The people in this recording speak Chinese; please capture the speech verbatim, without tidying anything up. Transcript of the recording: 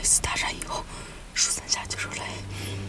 次大战以后，数三下就说雷。